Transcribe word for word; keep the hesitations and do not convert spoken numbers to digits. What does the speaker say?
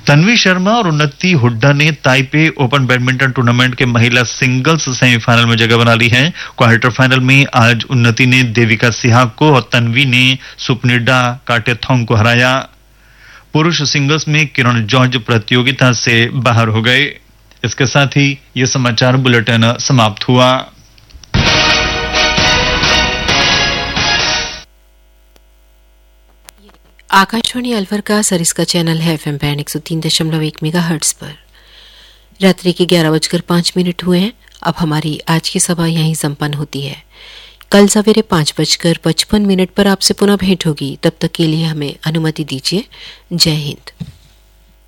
तन्वी शर्मा और उन्नति हुड्डा ने ताइपे ओपन बैडमिंटन टूर्नामेंट के महिला सिंगल्स सेमीफाइनल में जगह बना ली है। क्वार्टर फाइनल में आज उन्नति ने देविका सिहाग को और तन्वी ने सुपनिडा काटेथोंग को हराया। पुरुष सिंगल्स में किरण जॉर्ज प्रतियोगिता से बाहर हो गए। इसके साथ ही यह समाचार बुलेटिन समाप्त हुआ। आकाशवाणी अलवर का सरिस का चैनल है एफएम बैंड एक सौ तीन दशमलव एक मेगा हर्ट्ज पर। रात्रि के ग्यारह बजकर पांच मिनट हुए हैं। अब हमारी आज की सभा यहीं संपन्न होती है। कल सवेरे पांच बजकर पचपन मिनट पर आपसे पुनः भेंट होगी। तब तक के लिए हमें अनुमति दीजिए। जय हिंद।